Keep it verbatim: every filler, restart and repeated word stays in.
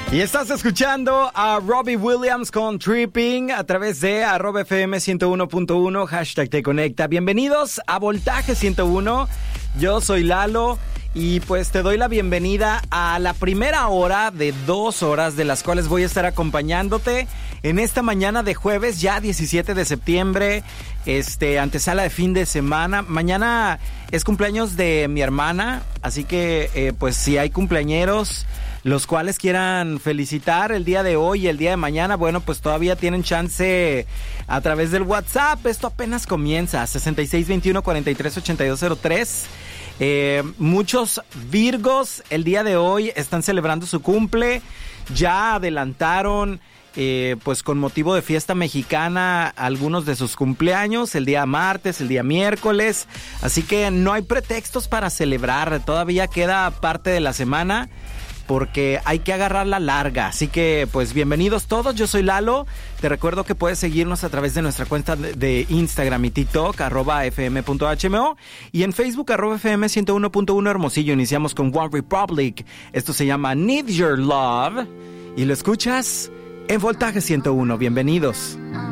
Y estás escuchando a Robbie Williams con Tripping a través de arroba F M ciento uno punto uno, hashtag te conecta. Bienvenidos a Voltaje ciento uno. Yo soy Lalo y pues te doy la bienvenida a la primera hora de dos horas de las cuales voy a estar acompañándote en esta mañana de jueves, ya diecisiete de septiembre, este, antesala de fin de semana. Mañana es cumpleaños de mi hermana, así que eh, pues si hay cumpleañeros los cuales quieran felicitar el día de hoy y el día de mañana, bueno, pues todavía tienen chance a través del WhatsApp. Esto apenas comienza, sesenta y seis veintiuno cuarenta y tres ochenta y dos cero tres. Eh, muchos Virgos el día de hoy están celebrando su cumple. Ya adelantaron, eh, pues con motivo de fiesta mexicana, algunos de sus cumpleaños, el día martes, el día miércoles. Así que no hay pretextos para celebrar, todavía queda parte de la semana, porque hay que agarrarla larga. Así que, pues, bienvenidos todos. Yo soy Lalo. Te recuerdo que puedes seguirnos a través de nuestra cuenta de, de Instagram y TikTok, arroba fm.hmo, y en Facebook, arroba fm ciento uno punto uno Hermosillo. Iniciamos con One Republic. Esto se llama Need Your Love. Y lo escuchas en Voltaje ciento uno. Bienvenidos.